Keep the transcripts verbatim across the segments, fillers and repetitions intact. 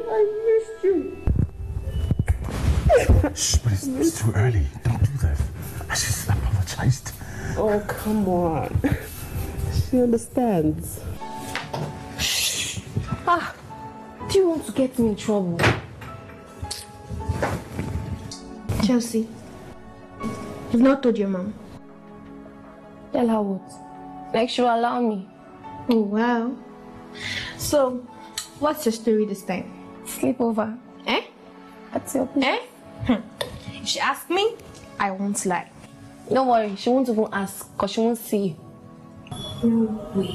I missed you. Shh, but it's, it's too early. Don't do that. I just apologized. Oh, come on. She understands. Ah, do you want to get me in trouble? Chelsea, you've not told your mom. Tell her what? Like she'll allow me. Oh, wow. So, what's your story this time? Sleepover. Eh? That's your place. Eh? Hm. If she asks me, I won't lie. Don't worry, she won't even ask because she won't see you. No way.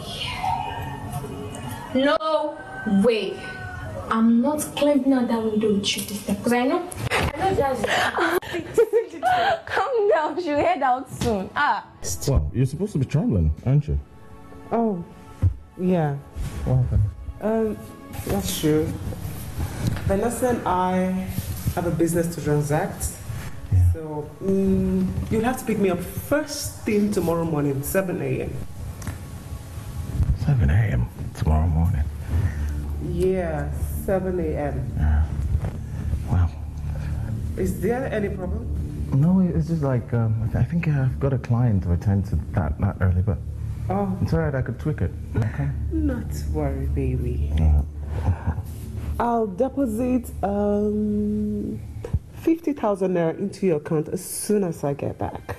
No way. I'm not climbing out that window with you this time because I know. I know Jazzy. Calm down, she'll head out soon. Ah. Well, you're supposed to be traveling, aren't you? Oh, yeah. What happened? Um, that's true. Vanessa and I have a business to transact. Yeah. So, mm, you'll have to pick me up first thing tomorrow morning, seven a m seven a m tomorrow morning. Yeah, seven a m Yeah. Wow. Is there any problem? No, it's just like, um, I, th I think I've got a client to attend to that not early, but Oh, it's alright, I could tweak it. Okay. not to worry, baby. Yeah. I'll deposit um fifty thousand naira into your account as soon as I get back.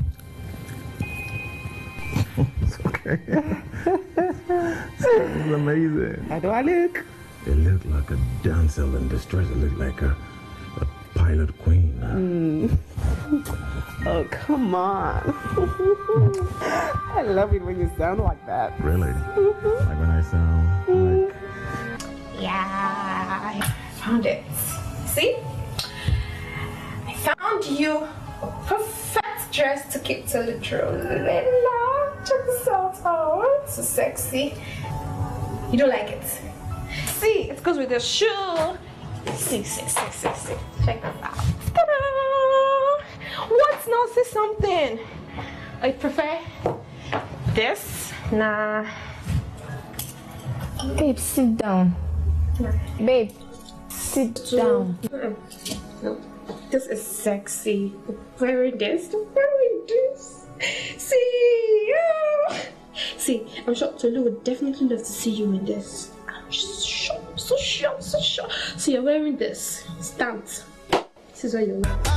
It's okay. It's amazing. How do I look? You look like a damsel in distress. You look like a, a pilot queen. Mm. Oh, come on. I love it when you sound like that. Really? Like when I sound like... Yeah, I found it. See? I found you a perfect dress to keep to the truth. Check this out. Oh, so sexy. You don't like it? See, it goes with the shoe. See, see, see, see, see. Check this out. Ta-da! What now? Say something. I prefer this. Nah. Babe, sit down. Nah. Babe, sit down. No, this is sexy. Wearing this, wearing this. See, yeah. See, I'm sure Tolu would definitely love to see you in this. I'm sure, so sure, so sure. So you're wearing this. Stamped. This is what you're wearing.